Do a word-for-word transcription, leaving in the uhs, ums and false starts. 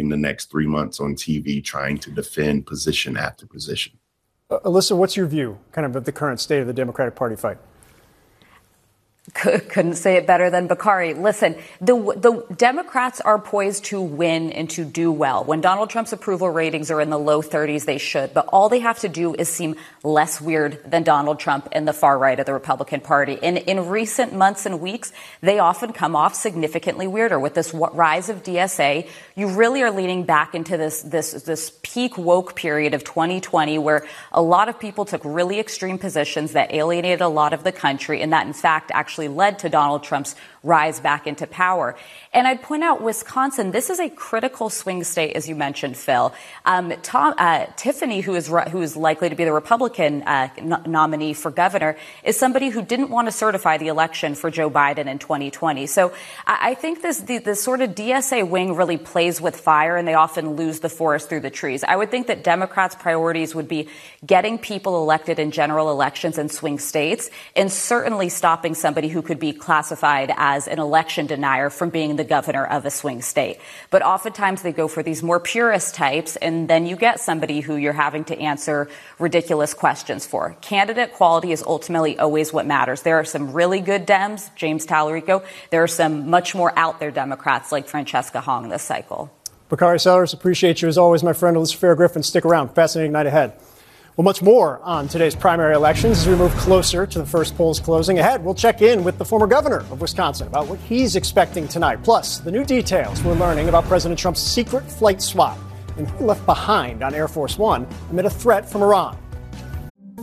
the next three months on T V trying to defend position after position. Uh, Alyssa, what's your view kind of of the current state of the Democratic Party fight? Couldn't say it better than Bakari. Listen, the the Democrats are poised to win and to do well. When Donald Trump's approval ratings are in the low thirties, they should. But all they have to do is seem less weird than Donald Trump and the far right of the Republican Party. And in recent months and weeks, they often come off significantly weirder. With this rise of D S A, you really are leaning back into this this this peak woke period of twenty twenty, where a lot of people took really extreme positions that alienated a lot of the country, and that in fact actually led to Donald Trump's rise back into power. And I'd point out Wisconsin, this is a critical swing state, as you mentioned, Phil. Um, Tom, uh, Tiffany, who is who is likely to be the Republican uh, no- nominee for governor, is somebody who didn't want to certify the election for Joe Biden in twenty twenty. So I, I think this the, the sort of D S A wing really plays with fire, and they often lose the forest through the trees. I would think that Democrats' priorities would be getting people elected in general elections in swing states, and certainly stopping somebody who could be classified as an election denier from being the governor of a swing state. But oftentimes they go for these more purist types, and then you get somebody who you're having to answer ridiculous questions for. Candidate quality is ultimately always what matters. There are some really good Dems, James Tallarico. There are some much more out there Democrats like Francesca Hong this cycle. Bakari Sellers, appreciate you as always, my friend. Alyssa Farah-Griffin, stick around. Fascinating night ahead. Well, much more on today's primary elections as we move closer to the first polls closing. Ahead, we'll check in with the former governor of Wisconsin about what he's expecting tonight. Plus, the new details we're learning about President Trump's secret flight swap and who left behind on Air Force One amid a threat from Iran.